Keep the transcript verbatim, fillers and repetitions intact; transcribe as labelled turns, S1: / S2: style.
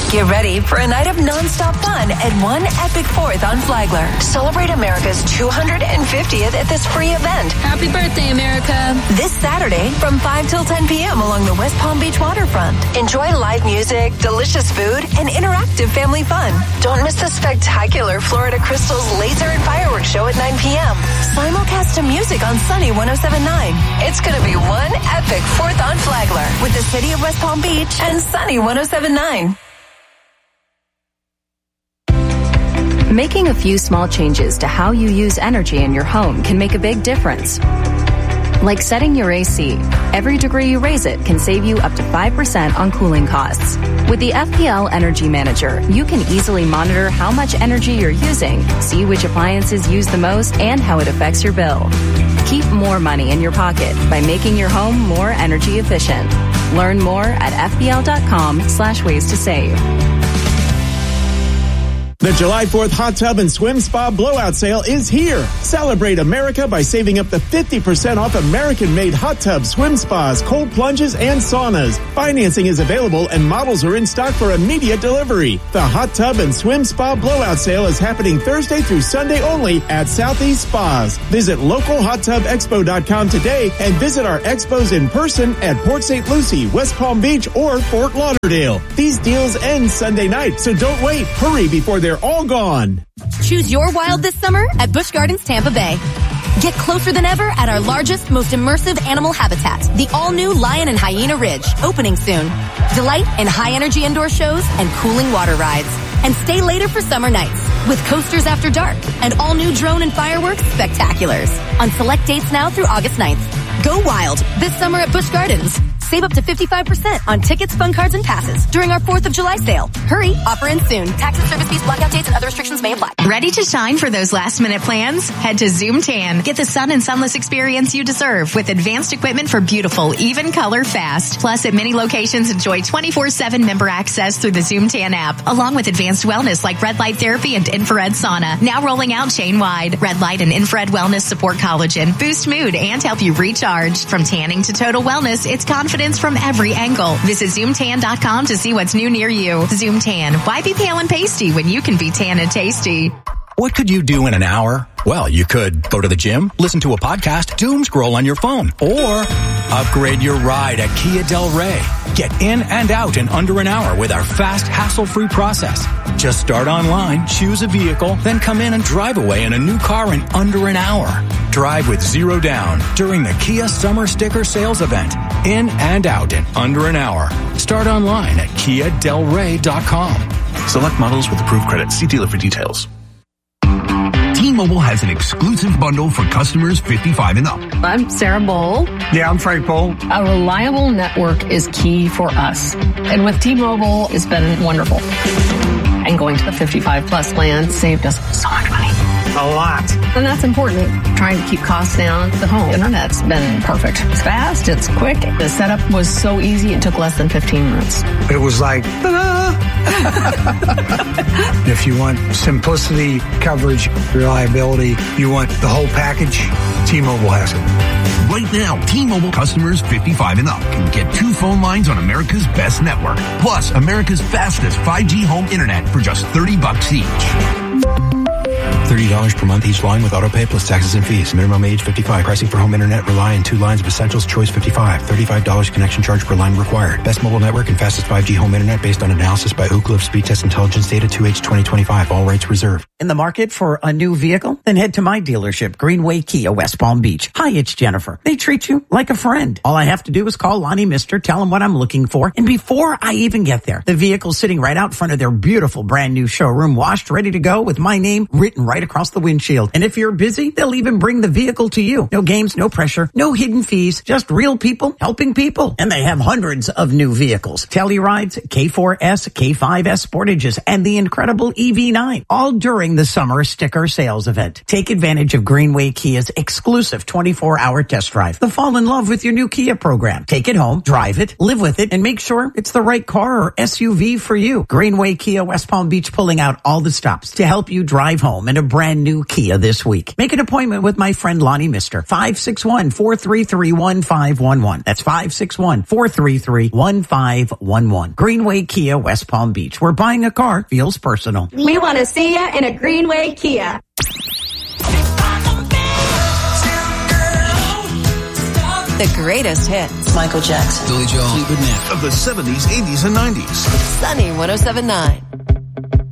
S1: Get ready for a night of nonstop fun at one epic fourth on Flagler. Celebrate America's two hundred fiftieth at this free event.
S2: Happy birthday, America.
S1: This Saturday from five till ten p.m. along the West Palm Beach waterfront. Enjoy live music, delicious food, and interactive family fun. Don't miss the spectacular Florida Crystals laser and fireworks show at nine p.m. Simulcast to music on Sunny one oh seven point nine. It's going to be one epic fourth on Flagler with the City of West Palm Beach and Sunny one oh seven point nine.
S3: Making a few small changes to how you use energy in your home can make a big difference. Like setting your A C. Every degree you raise it can save you up to five percent on cooling costs. With the F P L Energy Manager, you can easily monitor how much energy you're using, see which appliances use the most, and how it affects your bill. Keep more money in your pocket by making your home more energy efficient. Learn more at fpl.com slash ways to save.
S4: The July fourth Hot Tub and Swim Spa Blowout Sale is here. Celebrate America by saving up to fifty percent off American-made hot tubs, swim spas, cold plunges, and saunas. Financing is available and models are in stock for immediate delivery. The Hot Tub and Swim Spa Blowout Sale is happening Thursday through Sunday only at Southeast Spas. Visit local hot tub expo dot com today and visit our expos in person at Port Saint Lucie, West Palm Beach, or Fort Lauderdale. These deals end Sunday night, so don't wait. Hurry before they're all gone.
S5: Choose your wild this summer at Busch Gardens Tampa Bay. Get closer than ever at our largest, most immersive animal habitat, the all-new Lion and Hyena Ridge, opening soon. Delight in high-energy indoor shows and cooling water rides. And stay later for summer nights with coasters after dark and all-new drone and fireworks spectaculars on select dates now through August ninth. Go wild this summer at Busch Gardens. Save up to fifty-five percent on tickets, fun cards, and passes during our fourth of July sale. Hurry, offer ends soon. Taxes, service fees, blackout dates, and other restrictions may apply.
S6: Ready to shine for those last-minute plans? Head to Zoom Tan. Get the sun and sunless experience you deserve with advanced equipment for beautiful, even color fast. Plus, at many locations, enjoy twenty-four seven member access through the Zoom Tan app, along with advanced wellness like red light therapy and infrared sauna. Now rolling out chain-wide. Red light and infrared wellness support collagen, boost mood, and help you recharge. From tanning to total wellness, it's confidence from every angle. Visit zoom tan dot com to see what's new near you. Zoom Tan. Why be pale and pasty when you can be tan and tasty?
S7: What could you do in an hour? Well, you could go to the gym, listen to a podcast, doom scroll on your phone, or upgrade your ride at Kia Del Rey. Get in and out in under an hour with our fast, hassle-free process. Just start online, choose a vehicle, then come in and drive away in a new car in under an hour. Drive with zero down during the Kia Summer Sticker Sales Event. In and out in under an hour. Start online at kia del rey dot com.
S8: Select models with approved credit. See dealer for details.
S9: T-Mobile has an exclusive bundle for customers fifty-five and up.
S10: I'm Sarah Bowl.
S11: Yeah, I'm Frank Bowl.
S10: A reliable network is key for us. And with T-Mobile, it's been wonderful. And going to the fifty-five plus plan saved us so much money.
S11: A lot.
S10: And that's important. Trying to keep costs down. The home internet's been perfect. It's fast. It's quick. The setup was so easy. It took less than fifteen minutes.
S11: It was like, ta-da! If you want simplicity, coverage, reliability, you want the whole package, T-Mobile has it.
S9: Right now, T-Mobile customers fifty-five and up can get two phone lines on America's best network, plus America's fastest five G home internet for just thirty bucks each.
S12: thirty dollars per month each line with autopay plus taxes and fees. Minimum age fifty-five. Pricing for home internet rely on two lines of Essentials Choice fifty-five. thirty-five dollars connection charge per line required. Best mobile network and fastest five G home internet based on analysis by Ookla of Speed Test Intelligence data two H twenty twenty-five. All rates reserved.
S13: In the market for a new vehicle? Then head to my dealership, Greenway Kia, West Palm Beach. Hi, it's Jennifer. They treat you like a friend. All I have to do is call Lonnie Mister, tell him what I'm looking for, and before I even get there, the vehicle's sitting right out front of their beautiful brand new showroom, washed, ready to go, with my name written right across the windshield. And if you're busy, they'll even bring the vehicle to you. No games, no pressure, no hidden fees, just real people helping people. And they have hundreds of new vehicles. Tellurides, K four S, K five S Sportages, and the incredible E V nine, all during the summer sticker sales event. Take advantage of Greenway Kia's exclusive twenty-four hour test drive. The Fall in Love with Your New Kia program. Take it home, drive it, live with it, and make sure it's the right car or S U V for you. Greenway Kia, West Palm Beach, pulling out all the stops to help you drive home in a brand new Kia this week. Make an appointment with my friend Lonnie Mister. five six one, four three three, one five one one. That's five six one, four three three, one five one one. Greenway Kia, West Palm Beach, where buying a car feels personal.
S2: We want to see you in a Greenway Kia.
S1: The greatest hits.
S14: Michael Jackson.
S15: Billy Joel.
S16: Of the seventies, eighties, and nineties.
S1: Sunny one oh seven point nine.